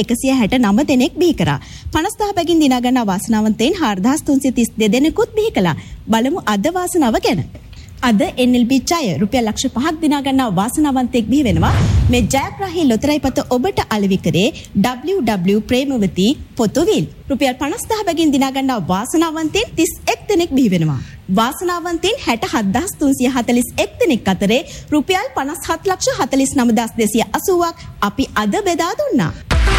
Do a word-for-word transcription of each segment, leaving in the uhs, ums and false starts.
එකසිය හැට නවය දෙනෙක් බිහි කරා. පනස්දහ බැගින් දිනා ගන්නා වාසනාවන්තයින් හාරදහස් තුන්සිය තිස් දෙක දෙනෙකුත් බිහි කළා. බලමු අද වාසනාව ගැන. අද එන් එල් බී ජය රුපියල් ලක්ෂ පහක් දිනා ගන්නා වාසනාවන්තයෙක් බිහි වෙනවා. මේ ජයග්‍රාහී ලොතරැයි පත ඔබට අලෙවි කරේ ඩබ්ලිව් ඩබ්ලිව් ප්‍රේමවති පොතුවිල්. රුපියල් පනස්දහ බැගින් දිනා ගන්නා වාසනාවන්තයින් තිස් එක් දෙනෙක් බිහි වෙනවා. වාසනාවන්තයින් හැට හත්දහස් තුන්සිය හතළිස් එක් දෙනෙක් අතරේ රුපියල් පනස් හත් ලක්ෂ හතළිස් නවදහස් දෙසිය අසූවක් අපි අද බෙදා දුන්නා.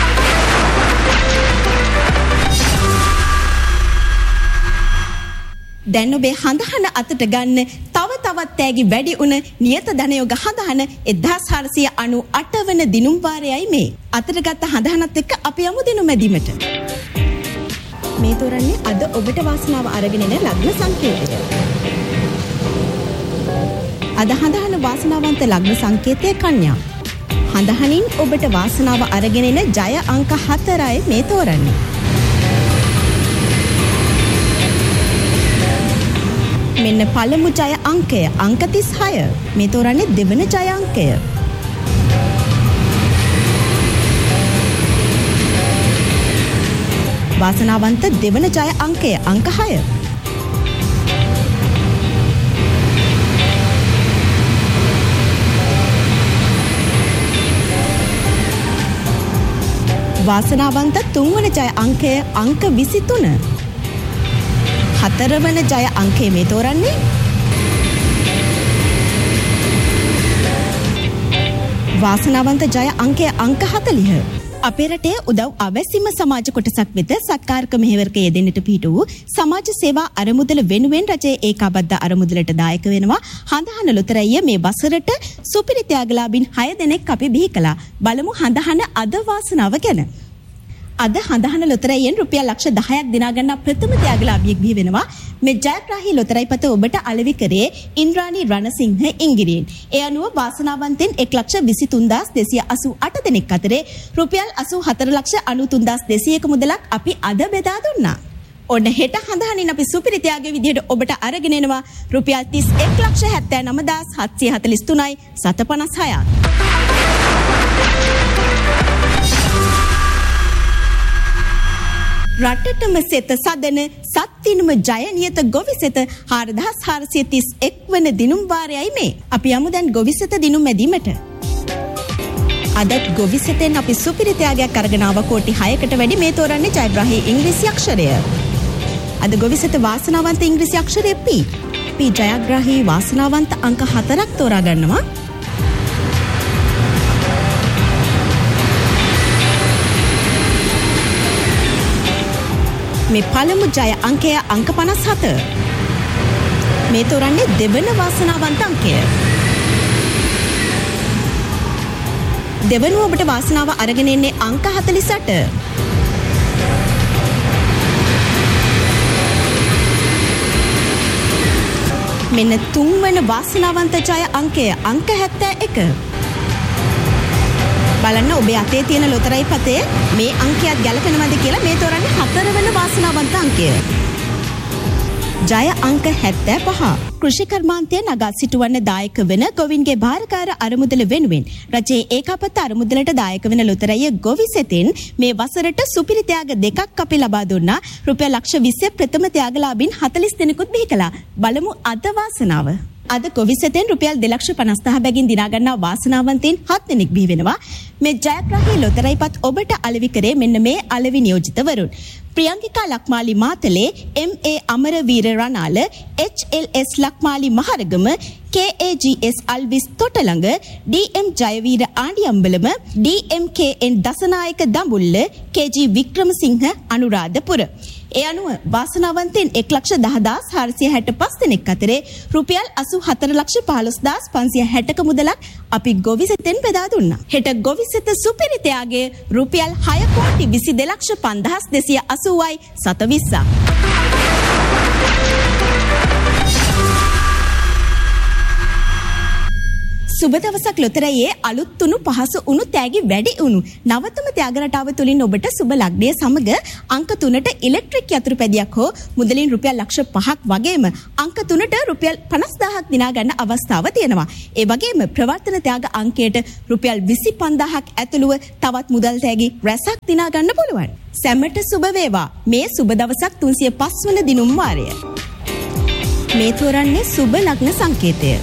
දැන් ඔබේ හඳහන අතට ගන්න තව තවත් තෑගි වැඩි උන නියත ධනයෝග හඳහන එක්දහස් හාරසිය අනූ අට වන දිනුම් වාරයයි මේ. අතට ගත්ත හඳහනත් එක්ක අපි යමු දිනුම් මැදීමට. මේ තොරන්නේ අද ඔබට වාසනාව අරගෙන එන ලග්න සංකේතය. අද හඳහන වාසනාවන්ත ලග්න සංකේතය කන්‍යා. හඳහනින් ඔබට වාසනාව අරගෙන එන ජය අංක හතරයි මේ තෝරන්නේ. මෙන්න පළමු ජය අංකය අංක තිස් හය. මේ තෝරන්නේ දෙවන ජය අංකය. වාසනාවන්ත දෙවන ජය අංකය අංක හය. වාසනාවන්ත තුන්වන ජය අංකය අංක විසිතුන. හතරවන ජය අංකය මේ තෝරන්නේ. වාසනාවන්ත ජය අංකය අංක හතළිහ. අපේ රටේ උදව් අවැසිම සමාජ කොටසක් වෙත සත්කාරක මෙහෙවරක යෙදෙන්නට පිහිට වූ සමාජ සේවා අරමුදල වෙනුවෙන් රජයේ ඒකාබද්ධ අරමුදලට දායක වෙනවා හඳහන ලොතරැයිය මේ වසරට සුපිරි ත්‍යාගලාභීන් හය දෙනෙක් අපි බිහි කළා. බලමු හඳහන අද වාසනාව ගැන. අද හඳහන ලොතරැයියෙන් රුපියල් ලක්ෂ දහයක් දිනා ගන්නා ප්‍රථම ත්‍යාගලාභියෙක් බිහි වෙනවා. මේ ජයග්‍රාහී ලොතරැයි පත ඔබට අලෙවි කරේ ඉන්ද්‍රාණි රණසිංහ ඉංගිරියෙන්. ඒ අනුව වාසනාවන්තෙන් එක් ලක්ෂ විසිතුන් දහස් දෙසිය අසූ අට දෙනෙක් අතරේ රුපියල් අසූ හතර ලක්ෂ අනූ තුන් දහස් දෙසියක මුදලක් අපි අද බෙදා දුන්නා. ඔන්න හෙට හඳහනින් අපි සුපිරි ත්‍යාගයේ විදිහට ඔබට අරගෙන එනවා රුපියල් තිස් එක් ලක්ෂ හැත්තෑ නව දහස් හත්සිය හතළිස් තුනයි සත පනස් හයක්. රටටම සෙත සදන සත්තිනුම ජය නියත ගොවිසෙත හාරදහස් හාරසිය තිස් එක් වන දිනුම් වාරයයි මේ. අපි යමු දැන් ගොවිසෙත දිනුම් මැදීමට. අදත් ගොවිසෙතෙන් අපි සුපිරි ත්‍යාගයක් අරගෙන ආව කෝටි හයකට වැඩි මේ තෝරන්නේ ජයග්‍රාහී ඉංග්‍රීසි අක්ෂරය. අද ගොවිසෙත වාසනාවන්ත ඉංග්‍රීසි අක්ෂරය P. P ජයග්‍රාහී වාසනාවන්ත අංක හතරක් තෝරා ගන්නවා. මේ පළමු ජය අංකය අංක පනස් හත. මේ තෝරන්නේ දෙවන වාසනාවන්ත අංකය. දෙවනුව ඔබට වාසනාව අරගෙන එන්නේ අංක හතළිස් අට. මෙන්න තුන්වන වාසනාවන්ත ජය අංකය අංක හැත්තෑ එක. බලන්න ඔබේ අතේ තියෙන ලොතරැයි පතේ මේ අංකයක් ගැලපෙනවද කියලා මේ තෝරන්නේ හතරවන වාසනාවන්ත අංකය. ජය අංක හැත්තෑ පහ. කෘෂි කර්මාන්තය නගා සිටුවන්න දායක වෙන ගොවින්ගේ භාරකාර අරමුදල වෙනුවෙන් රජයේ ඒකාපත් අරමුදලට දායක වෙන ලොතරැයිය ගොවිසෙතින් මේ වසරට සුපිරි ත්‍යාග දෙකක් අපි ලබා දුන්නා. රුපියල් ලක්ෂ විස්ස ප්‍රථම ත්‍යාගලාභීන් හතළිස් දෙනෙකුත් බිහි කළා. බලමු අද වාසනාව. අද ගොවිසෙතෙන් රුපියල් දෙලක්ෂ පනස්දහ බැගින් දිනා ගන්නා වාසනාවන්තයින් හත් දෙනෙක් බිහි වෙනවා. මේ ජයග්‍රාහී ලොතරැයි පත් ඔබට අලෙවි කරේ මෙන්න මේ අලෙවි නියෝජිතවරුන්. ප්‍රියංගිකා ලක්මාලි මාතලේ, එම් ඒ Amaraweera රණාල, H L S Lakmali Maharagama, කේ ඒ ජී එස් අල්විස් තොටළඟ, ඩී එම් ජයවීර ආණ්ඩියම්බලම, ඩී එම් කේ එන් දසනායක දඹුල්ල, කේ ජී වික්‍රමසිංහ අනුරාධපුර. ඒ අනුව වාසනාවන්තයින් එක් ලක්ෂ දහ දහස් හාරසිය හැට පස් දෙනෙක් අතරේ රුපියල් අසූ හතර ලක්ෂ පහළොස් දහස් පන්සිය හැටක මුදලක් අපි ගොවිසෙතෙන් බෙදා දුන්නා. හෙට ගොවිසෙත සුපිරි ත්‍යාගයේ රුපියල් හය කෝටි විසි දෙක ලක්ෂ පන්දහස් දෙසිය අසූවයි සත විස්සක්. සුබ දවසක් ලොතරැයේ අලුත් උණු පහසු උණු තෑගි වැඩි උණු නවතම ත්‍යාග රටාව තුලින් ඔබට සුබ ලග්නය සමග අංක තුනට ඉලෙක්ට්‍රික් යතුරු පැදියක් හෝ මුදලින් රුපියල් ලක්ෂ පහක් වගේම අංක තුනට රුපියල් පනස් දාහක් දිනා ගන්න අවස්ථාව තියෙනවා. ඒ වගේම ප්‍රවර්තන ත්‍යාග අංකයට රුපියල් විසි පන්දාහක් ඇතුළුව තවත් මුදල් තෑගි රැසක් දිනා ගන්න පුළුවන්. සැමට සුබ වේවා. මේ සුබ දවසක් තුන්සිය පහ වන දිනුම් වාරය. මේ තෝරන්නේ සුබ ලග්න සංකේතය.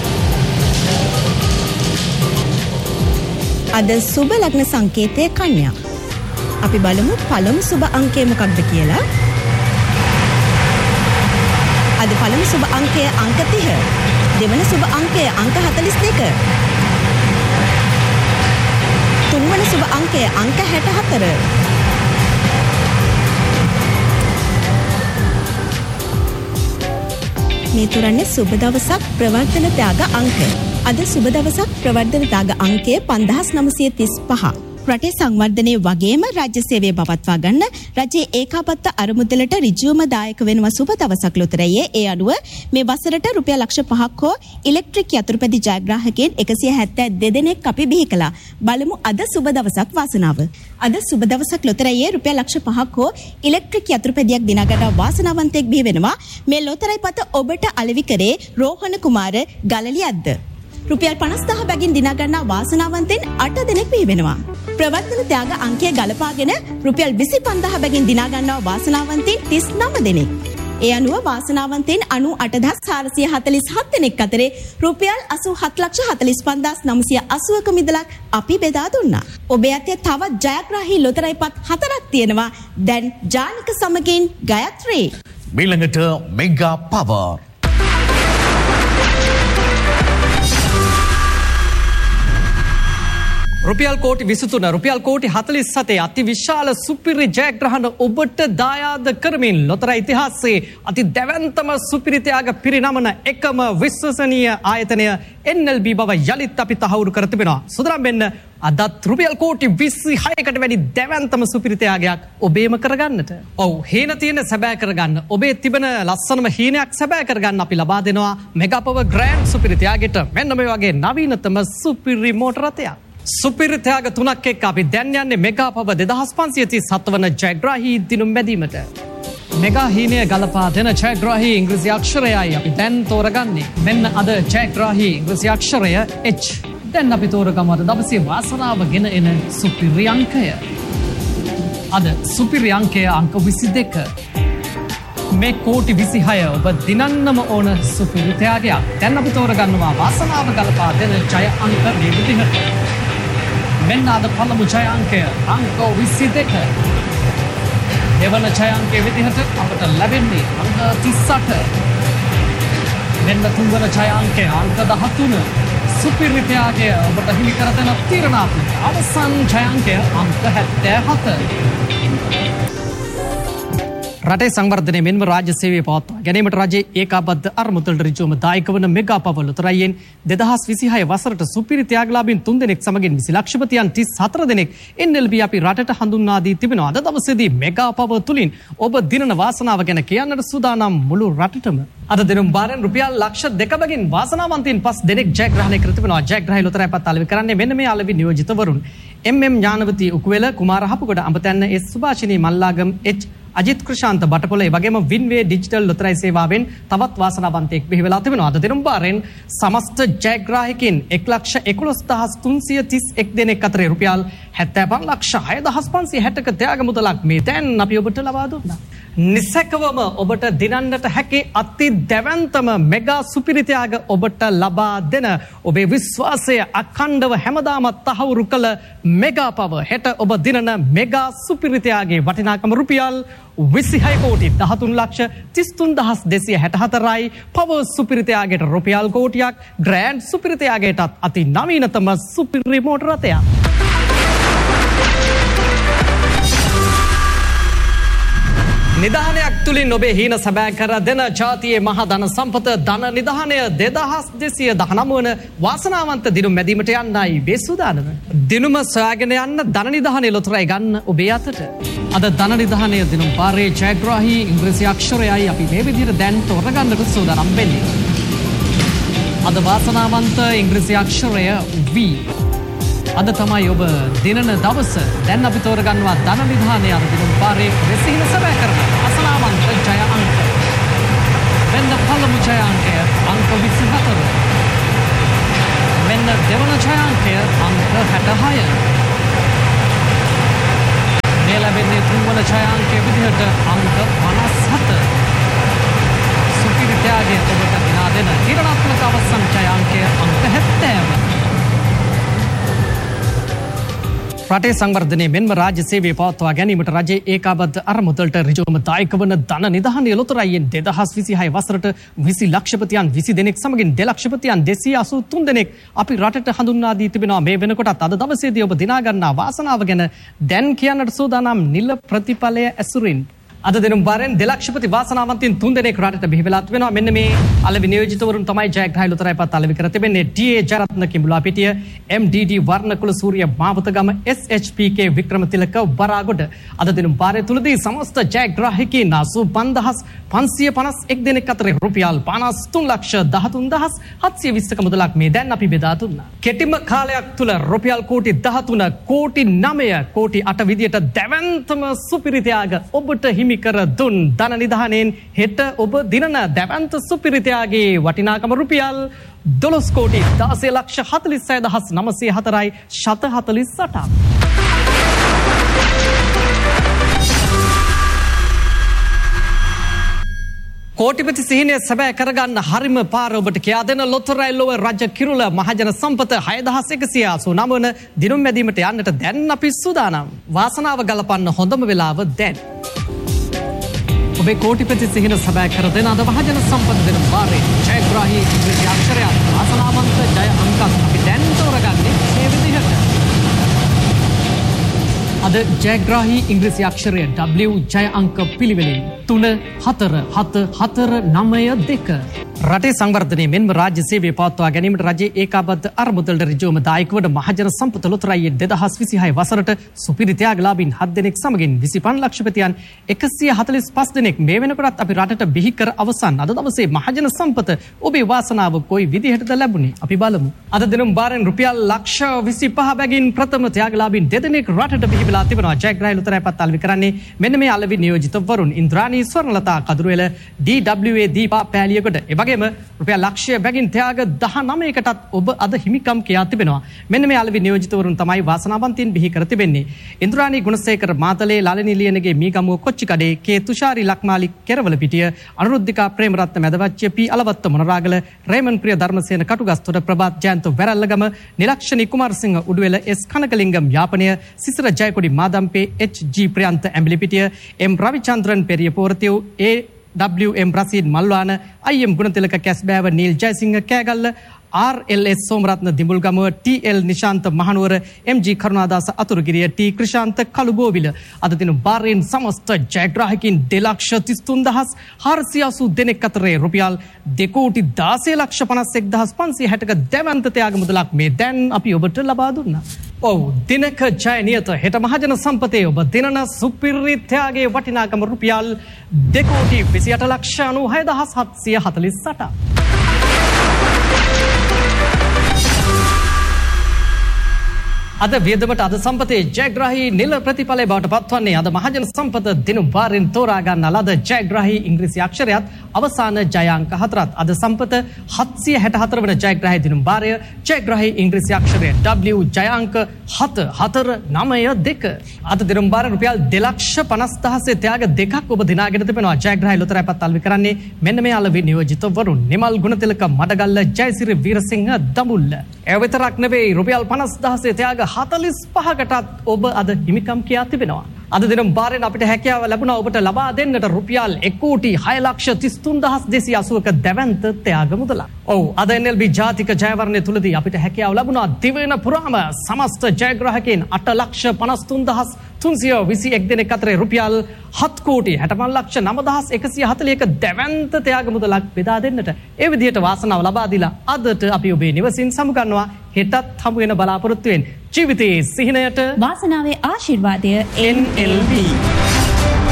අද සුබ ලග්න සංකේතය කන්‍යා. අපි බලමු පළමු සුබ අංකය මොකක්ද කියලා. අද පළමු සුබ අංකය අංක තිහ. දෙවන සුබ අංකය අංක හතළිස් දෙක. තුන්වන සුබ අංකය අංක හැට හතර. මේ තුරන්නේ සුබ දවසක් ප්‍රවර්තන ත්‍යාග අංක. අද සුබ දවසක් ප්‍රවර්ධන ත්‍යාග අංකය පන්දාස් නවසිය තිස් පහ. රටේ සංවර්ධනයේ වගේම රාජ්‍ය සේවය පවත්වා ගන්න රජයේ ඒකාබද්ධ අරමුදලට ඍජුවම දායක වෙනවා සුබ දවසක් ලොතරැයේ. ඒ අනුව මේ වසරට රුපියල් ලක්ෂ පහක් හෝ ඉලෙක්ට්‍රික් යතුරුපැදි ජයග්‍රාහකයන් එකසිය හැත්තෑ දෙදෙනෙක් අපි බිහි කළා. බලමු අද සුබ දවසක් වාසනාව. අද සුබ දවසක් ලොතරැයේ රුපියල් ලක්ෂ පහක් හෝ ඉලෙක්ට්‍රික් යතුරුපැදියක් දිනා ගන්න වාසනාවන්තයෙක් බිහි වෙනවා. මේ ලොතරැයි පත ඔබට අලෙවි කරේ රෝහණ කුමාර ගලලියද්ද. රුපියල් පනස් දාහ බැගින් දිනා ගන්නා වාසනාවන්තෙන් අට දෙනෙක් බිහි වෙනවා. ප්‍රවර්තන ත්‍යාග අංකය ගලපාගෙන රුපියල් විසි පන්දාහ බැගින් දිනා ගන්නා වාසනාවන්තෙන් තිස් නව දෙනෙක්. ඒ අනුව වාසනාවන්තෙන් අනූ අට දහස් හාරසිය හතළිස් හත් දෙනෙක් අතරේ රුපියල් අසූ හත් ලක්ෂ හතළිස් පන්දාස් නවසිය අසූවක මිදලක් අපි බෙදා දුන්නා. ඔබේ අතේ තවත් ජයග්‍රාහී ලොතරැයි පත් හතරක් තියෙනවා. දැන් ජානක සමගින් ගයත්‍රී. ඊළඟට මෙගා පවර්. රුපියල් කෝටි විසිතුන රුපියල් කෝටි හතළිස් හතේ අති විශාල සුපිරි ජයග්‍රහණ ඔබට දායාද කරමින් ලොතරැයි ඉතිහාසයේ අති දැවැන්තම සුපිරි ත්‍යාග පිරිනමන එකම විශ්වසනීය ආයතනය එන් එල් බී බව යලිත් අපි තහවුරු කර තිබෙනවා. සුදරම් වෙන්න අදත් රුපියල් කෝටි විසිහයකට වැඩි දැවැන්තම සුපිරි ත්‍යාගයක් ඔබේම කරගන්නට. ඔව් හේන තියෙන සැබෑ කරගන්න ඔබේ තිබෙන ලස්සනම හීනයක් සැබෑ කරගන්න අපි ලබා දෙනවා මෙගාපව ග්‍රෑන්ඩ් සුපිරි ත්‍යාගයට මෙන්න මේ වගේ නවීනතම සුපිරි මෝටර රථයක්. සුපිරි ත්‍යාග තුනක් එක්ක අපි දැන් යන්නේ මෙගා පව දෙදහස් පන්සිය තිස් හත වන ජයග්‍රාහී දිනුම් බැදීමට. මෙගා හීනය ගලපා දෙන ජයග්‍රාහී ඉංග්‍රීසි අක්ෂරයයි අපි දැන් තෝරගන්නේ. මෙන්න අද ජයග්‍රාහී ඉංග්‍රීසි අක්ෂරය H. දැන් අපි තෝරගමු අද දවසේ වාසනාව ගෙන එන සුපිරි අංකය. අද සුපිරි අංකය අංක විසි දෙක. මේ කෝටි විසිහය ඔබ දිනන්නම ඕන සුපිරි ත්‍යාගයක්. දැන් අපි තෝරගන්නවා වාසනාව ගලපා දෙන ජය අංක මේ විදිහට. මෙන්න අද පළමු ජය අංකය අංක විසි දෙක. දෙවන ජය අංකයේ විදිහට අපට ලැබෙන්නේ අංක තිස් අට. මෙන්න තුන්වන ජය අංකය අංක දහතුන. සුපිරි ත්‍යාගය ඔබට හිමි කර දෙන තීරණාත්මක අවසන් ජය අංකය අංක හැත්තෑ හත. රටේ සංවර්ධනය මෙන්ම රාජ්‍ය සේවය පවත්වා ගැනීමට රජයේ ඒකාබද්ධ අරමුදලට ඍජුවම දායක වන මෙගා පව ලොතරැයියෙන් දෙදහස් විසිහය වසරට සුපිරි ත්‍යාගලාභීන් තුන් දෙනෙක් සමගින් විසි ලක්ෂපතියන් තිස් හතර දෙනෙක් එන් එල් බී අපි රටට හඳුන්වා දී තිබෙනවා. අද දවසේදී මෙගා පව තුලින් ඔබ දිනන වාසනාව ගැන කියන්නට සූදානම් මුළු රටටම. අද දිනුම් බාරෙන් රුපියල් ලක්ෂ දෙක බැගින් වාසනාවන්තයින් පස් දෙනෙක් ජයග්‍රහණය කර තිබෙනවා. ජයග්‍රාහී ලොතරැයි පත් අලෙවි කරන්නේ මෙන්න මේ අලෙවි නියෝජිතවරුන්. එම් එම් ඥානවති උකුවෙල කුමාර හපුගොඩ අඹතැන්න එස් සුභාෂිනී මල්ලාගම් එච් අජිත් ක්‍රිෂාන්ත බටපොළ ඒ වගේම වින්වේ ඩිජිටල් ලොතරැයි සේවාවෙන් තවත් වාසනාවන්තයෙක් බිහි වෙලා තිබෙනවා. අද දිනුම් බාරෙන් සමස්ත ජයග්‍රාහකයන් එක ලක්ෂ එකොළොස් දහස් තුන්සිය තිස් එක් දෙනෙක් අතරේ රුපියල් හැත්තෑ පහ ලක්ෂ හය දහස් පන්සිය හැටක ත්‍යාග මුදලක් මේ දැන් අපි ඔබට ලබා දුන්නා. නිසැකවම ඔබට දිනන්නට හැකි අති දැවැන්තම මෙගා සුපිරි ත්‍යාග ඔබට ලබා දෙන ඔබේ විශ්වාසය අඛණ්ඩව හැමදාමත් තහවුරු කළ මෙගා පව හෙට ඔබ දිනන මෙගා සුපිරි ත්‍යාගයේ වටිනාකම රුපියල් විසිහය කෝටි දහතුන් ලක්ෂ තිස් තුන් දහස් දෙසිය හැට හතරයි. පව සුපිරි ත්‍යාගයට රුපියල් කෝටියක් ග්‍රෑන්ඩ් සුපිරි ත්‍යාගයටත් අති නවීනතම සුපිරි මෝටර රථයක්. නිධානයක් තුළින් ඔබේ හීන සැබෑ කර දෙන ජාතියේ මහා ධන සම්පත ධන නිධානය දෙදහස් දෙසිය දහනව වන වාසනාවන්ත දිනුම් මැදීමට යන්නයි මේ සූදානම. දිනුම සොයාගෙන යන්න ධන නිධානය ලොතරැයි ගන්න ඔබේ අතට. අද ධන නිධානය දිනුම් පාරේ ජයග්‍රාහී ඉංග්‍රීසි අක්ෂරයයි අපි මේ විදිහට දැන් තෝරගන්නට සූදානම් වෙන්නේ. අද වාසනාවන්ත ඉංග්‍රීසි අක්ෂරය V. අද තමයි ඔබ දිනන දවස. දැන් අපි තෝරගන්නවා ධන විධානය අර දිනුම් පාරේ රෙසිහින සැබෑ කරන අසනාවන්ත ජය අංක. මෙන්න පළමු ජය අංකය අංක විසිහතර. මෙන්න දෙවන ජය අංකය අංක හැටහය. මේ ලැබෙන්නේ තුන්වන ජය අංකය විදිහට අංක පනස් හත. සුපිරි ත්‍යාගය ඔබට දිනා දෙන තීරණාත්මක අවසන් ජය අංකය අංක හැත්තෑව. රටේ සංවර්ධනයේ මෙන්ම රාජ්‍ය සේවය පවත්වා ගැනීමට රජයේ ඒකාබද්ධ අරමුදලට ඍජුවම දායක වන ධන නිධානය ලොතරැයියෙන් දෙදහස් විසිහය වසරට විසි ලක්ෂපතියන් විසි දෙනෙක් සමගින් දෙලක්ෂපතියන් දෙසිය අසූ තුන් දෙනෙක් අපි රටට හඳුන්වා දී තිබෙනවා. මේ වෙනකොටත් අද දවසේදී ඔබ දිනා ගන්නා වාසනාව ගැන දැන් කියන්නට සූදානම් නිල ප්‍රතිඵලය ඇසුරින්. අද දිනුම් බාරෙන් දෙලක්ෂපති වාසනාවන්තයින් තුන් දෙනෙක් රටට බිහි වෙලා තිබෙනවා. මෙන්න මේ අලෙවි නියෝජිතවරුන් තමයි ජයග්‍රහයි ලොතරැයිපත් අලෙවි කර තිබෙන්නේ. ඩී ඒ ජයරත්න කිඹුලාපිටිය, එම් ඩී ඩී Warnakula Suriya Mawathagama, S H P කේ වික්‍රමතිලක වරාගොඩ. අද දිනුම් බාරේ තුලදී සමස්ත ජයග්‍රාහකයන් අසූ පන්දහස් පන්සිය පනස් එක් දෙනෙක් අතරේ රුපියල් පනස් තුන් ලක්ෂ දහතුන් දහස් හත්සිය විස්සක මුදලක් මේ දැන් අපි බෙදා දුන්නා. කෙටිම කාලයක් තුල රුපියල් කෝටි දහතුන, කෝටි නවය, කෝටි අට විදියට දැවැන්තම සුපිරි ත්‍යාග ඔබට හිමි කර දුන් ධන නිධානයෙන් හෙට ඔබ දිනන දැවැන්ත සුපිරි ත්‍යාගයේ වටිනාකම රුපියල් දොළොස් කෝටි දාසය ලක්ෂ හතළිස් හය දහස් නවසිය හතරයි ශත හතළිස් අටක්. කෝටිපති සිහිනය සැබෑ කරගන්න හරිම පාර ඔබට කියා දෙන ලොතරැයි ලොව රජ කිරුළ මහජන සම්පත හය දහස් එකසිය අසූ නව වන දිනුම් මැදීමට යන්නට දැන් අපි සූදානම්. වාසනාව ගලපන්න හොඳම වෙලාව දැන්. ඔබේ කෝටිපති සිහින සැබෑ කර දෙන අද මහජන සම්පත දිනුම් වාරේ ජයග්‍රාහී ඉංග්‍රීසි අක්ෂරයක් වාසනාවන්ත ජය අංකක් අපි දැන් තෝරගන්නේ මේ විදිහට. අද ජයග්‍රාහී ඉංග්‍රීසි අක්ෂරය W ජය අංක පිළිවෙලින් තුන හතර හත හතර නවය දෙක. රටේ සංවර්ධනයේ මෙන්ම රාජ්‍ය සේවය පවත්වා ගැනීමට රජයේ ඒකාබද්ධ අරමුදලට ඍජුවම දායක වන මහජන සම්පත ලොතරැයියේ දෙදහස් විසිහය වසරට සුපිරි ත්‍යාගලාභීන් හත් දෙනෙක් සමගින් විසිපන් ලක්ෂපතියන් එකසිය හතළිස් පහ දෙනෙක් මේ වෙනකොටත් අපි රටට බිහි කර අවසන් අද දවසේ මහජන සම්පත ඔබේ වාසනාව කොයි විදිහටද ලැබුණේ අපි බලමු. අද දිනුම් බාරෙන් රුපියල් ලක්ෂ විසිපහ බැගින් ප්‍රථම ත්‍යාගලාභීන් දෙදෙනෙක් රටට බිහි වෙලා තිබෙනවා. ජයග්‍රහයි ලොතරැයිපත් අලෙවි කරන්නේ මෙන්න මේ අලෙවි නියෝජිතවරුන් ඉන්ද්‍රාණී ස්වර්ණලතා කදුරුවෙල, ඩී ඩබ්ලිව් ඒ දීපා පෑලියගොඩ. ඒ වගේම රුපියල් ලක්ෂය බැගින් ත්‍යාග දහනවයකටත් ඔබ අද හිමිකම් කියා තිබෙනවා. මෙන්න මේ අලෙවි නියෝජිතවරුන් තමයි වාසනාවන්තයින් බිහි කර තිබෙන්නේ. ඉන්ද්‍රාණී ගුණසේකර මාතලේ, ලලනී ලියනගේ මීගමුව කොච්චිකඩේ, කේ තුෂාරි ලක්මාලි කෙරවල පිටිය, අනුරුද්ධිකා ප්‍රේමරත්න මැදවච්චිය, පී අලවත්ත මොනරාගල, රේමන් ප්‍රිය Dharmasena Katugastota, Prabhath Jayantha වැරල්ලගම, නිලක්ෂණී Kumarasinghe උඩුවෙල, S කනකලිංගම් Yapanaya, Sisira Jayakody Madampe, H G Priyantha Embilipitiya, එම් රවිචන්ද්‍රන් පෙරිය පෝරතිව්, ඒ ඩබ්ලිව් එම් රසීද් මල්වාන, අයි එම් ගුණතිලක කැස්බෑව, Neil Jayasinghe Kegalle, R L S Somaratne දිඹුල්ගමුව, T L Nishantha Mahanuwara, එම් ජී කරුණාදාස අතුරුගිරිය, ටී ක්‍රිෂාන්ත කළුබෝවිල. අද දින බාරෙන් සමස්ත ජයග්‍රාහකයින් දෙලක්ෂ තිස් තුන් දහස් හාරසිය අසූ දෙනෙක් අතරේ රුපියල් දෙකෝටි දාසය ලක්ෂ පනස් එක් දහස් පන්සිය හැටක දැවැන්ත ත්‍යාග මුදලක් මේ දැන් අපි ඔබට ලබා දුන්නා. ඔව්, දිනක ජය නියත හෙට මහජන සම්පතේ ඔබ දිනන සුපිරි ත්‍යාගයේ වටිනාකම රුපියල් දෙකෝටි විසි අට ලක්ෂ අනූහය දහස් හත්සිය හතළිස් අටක්. අද වියදමට අද සම්පතේ ජයග්‍රාහී නිල ප්‍රතිඵලය බවට පත්වන්නේ අද මහජන සම්පත දිනුම් බාරෙන් තෝරා ගන්න ලද ජයග්‍රාහී ඉංග්‍රීසි අක්ෂරයත් අවසාන ජය අංක හතරත්. අද සම්පත හත්සිය හැට හතර වන ජයග්‍රාහී දිනුම් බාරය ජයග්‍රාහී ඉංග්‍රීසි අක්ෂරය W ජය අංක හත හතර නවය දෙක. අද දිනුම් බාර රුපියල් දෙලක්ෂ පනස් දහසේ ත්‍යාග දෙකක් ඔබ දිනාගෙන තිබෙනවා. ජයග්‍රාහී ලොතරැයිපත් අලෙවි කරන්නේ මෙන්න මේ අලෙවි නියෝජිතවරුන් නිමල් ගුණතිලක මඩගල්ල, ජයසිරි වීරසිංහ දඹුල්ල. ඒ විතරක් නෙවෙයි රුපියල් පනස් දහසේ ත්‍යාග හතළිස් පහකටත් ඔබ අද හිමිකම් කියා තිබෙනවා. අද දිනම් බාරෙන් අපිට හැකියාව ලැබුණා ඔබට ලබා දෙන්නට රුපියල් එක කෝටි හය ලක්ෂ තිස් තුන් දහස් දෙසිය අසූවක දැවැන්ත ත්‍යාග මුදලක්. ඔව්, අද එන් එල් බී ජාතික ජයවර්ණය තුලදී අපිට හැකියාව ලැබුණා දිවයින පුරාම සමස්ත ජයග්‍රාහකයන් අට ලක්ෂ පනස් තුන් දහස් තුන්සිය විසි එක් දෙනෙක් අතරේ රුපියල් හත් කෝටි හැටපන් ලක්ෂ නව දහස් එකසිය හතළිහක දැවැන්ත ත්‍යාග මුදලක් බෙදා දෙන්නට ඒ විදිහට වාසනාව ලබා දීලා අදට අපි ඔබේ නිවසින් සමුගන්නවා. හෙටත් හමු වෙන බලාපොරොත්තු වෙන ජීවිතයේ සිහිනයට වාසනාවේ ආශිර්වාදය එන් එල් බී.